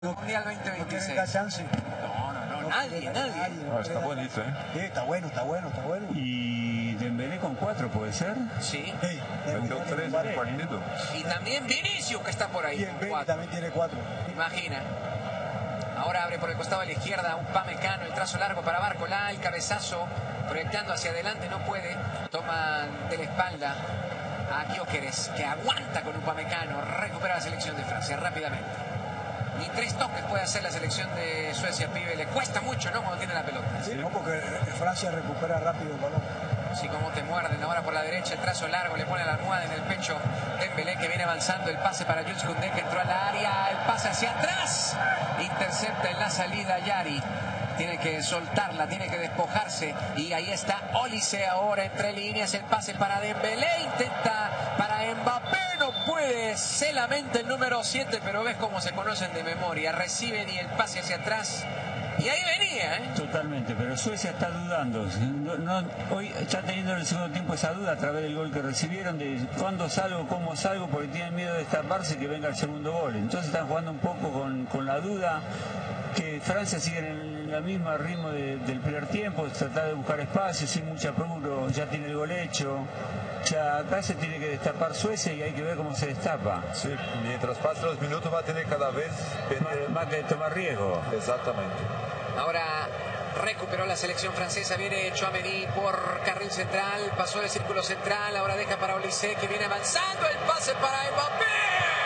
Mundial 2026. No, nadie. Está bonito, ¿eh? Sí, está bueno. Y Dembélé con 4, ¿puede ser? Sí. Metió 3 en el partido. Y también Vinicius, que está por ahí. Y el con Bale 4. también tiene 4. Imagina. Ahora abre por el costado de la izquierda un Upamecano, el trazo largo para Barcola, el cabezazo proyectando hacia adelante, no puede. Toman de la espalda a Gyökeres, que aguanta con Upamecano, recupera la selección de Francia rápidamente. Ni 3 toques puede hacer la selección de Suecia, pibe. Le cuesta mucho, ¿no? Cuando tiene la pelota. Sí, no, porque Francia recupera rápido el balón. Así como te muerden ahora por la derecha, el trazo largo, le pone la almohada en el pecho. Dembélé que viene avanzando, el pase para Jules Koundé que entró al área, el pase hacia atrás. Intercepta en la salida Yari. Tiene que soltarla, tiene que despojarse. Y ahí está Olise ahora entre líneas, el pase para Dembélé. Intenta para Mbappé, no puede. Se lamenta el número 7, pero ves cómo se conocen de memoria. Reciben y el pase hacia atrás. Y ahí venía, ¿eh? Totalmente, pero Suecia está dudando. Hoy está teniendo en el segundo tiempo esa duda a través del gol que recibieron de cuándo salgo, cómo salgo, porque tienen miedo de destaparse y que venga el segundo gol. Entonces están jugando un poco con la duda, que Francia sigue en el mismo ritmo del primer tiempo, tratar de buscar espacio sin mucho apuro, ya tiene el gol hecho. Ya acá se tiene que destapar Suecia y hay que ver cómo se destapa. Sí, mientras pasen los minutos va a tener cada vez más que tomar riesgo. Exactamente. Ahora recuperó la selección francesa, viene Tchouaméni por carril central, pasó el círculo central, ahora deja para Olise que viene avanzando, el pase para Mbappé.